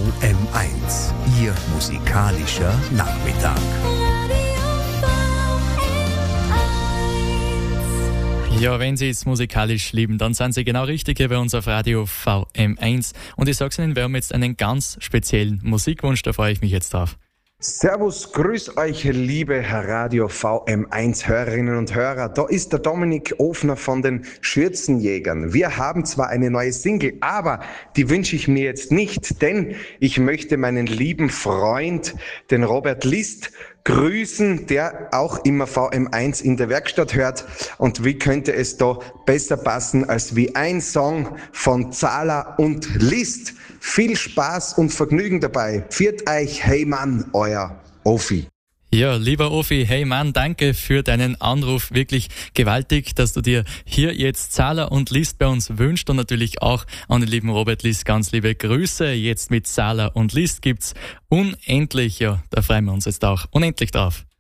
VM1, Ihr musikalischer Nachmittag. Ja, wenn Sie es musikalisch lieben, dann sind Sie genau richtig hier bei uns auf Radio VM1. Und ich sag's Ihnen, wir haben jetzt einen ganz speziellen Musikwunsch, da freue ich mich jetzt drauf. Servus, grüß euch, liebe Radio VM1 Hörerinnen und Hörer. Da ist der Dominik Ofner von den Schürzenjägern. Wir haben zwar eine neue Single, aber die wünsche ich mir jetzt nicht, denn ich möchte meinen lieben Freund, den Robert List, grüßen, der auch immer VM1 in der Werkstatt hört. Und wie könnte es da besser passen als wie ein Song von Zahler und List? Viel Spaß und Vergnügen dabei. Pfiat euch, hey Mann, euer Ofi. Ja, lieber Ofi, hey Mann, danke für deinen Anruf. Wirklich gewaltig, dass du dir hier jetzt Zahler und List bei uns wünscht und natürlich auch an den lieben Robert List ganz liebe Grüße. Jetzt mit Zahler und List gibt's unendlich, ja, da freuen wir uns jetzt auch unendlich drauf.